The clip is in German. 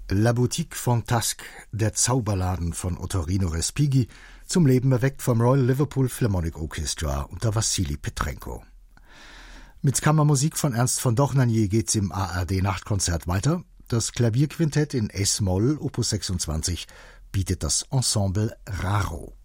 La Boutique Fantasque, der Zauberladen von Ottorino Respighi, zum Leben erweckt vom Royal Liverpool Philharmonic Orchestra unter Wassili Petrenko. Mit Kammermusik von Ernst von Dohnanyi geht's im ARD-Nachtkonzert weiter. Das Klavierquintett in S-Moll, Opus 26, bietet das Ensemble Raro.